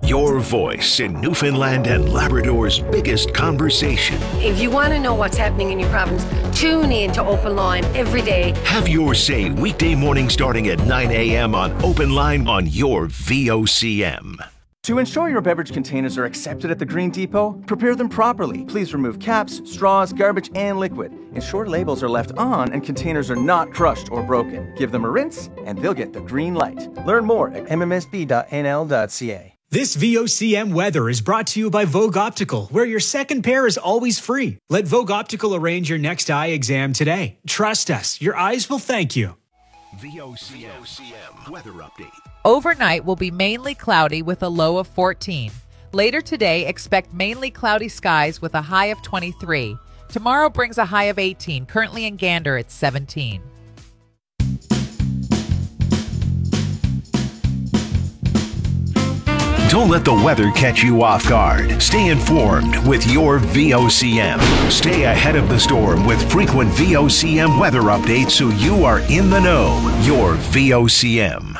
Your voice in Newfoundland and Labrador's biggest conversation. If you want to know what's happening in your province, tune in to Open Line every day. Have your say weekday morning starting at 9 a.m. on Open Line on your VOCM. To ensure your beverage containers are accepted at the Green Depot, prepare them properly. Please remove caps, straws, garbage, and liquid. Ensure labels are left on and containers are not crushed or broken. Give them a rinse, and they'll get the green light. Learn more at mmsb.nl.ca. This VOCM weather is brought to you by Vogue Optical, where your second pair is always free. Let Vogue Optical arrange your next eye exam today. Trust us, your eyes will thank you. VOCM weather update. Overnight will be mainly cloudy with a low of 14. Later today, expect mainly cloudy skies with a high of 23. Tomorrow brings a high of 18. Currently in Gander, it's 17. Don't let the weather catch you off guard. Stay informed with your VOCM. Stay ahead of the storm with frequent VOCM weather updates so you are in the know. Your VOCM.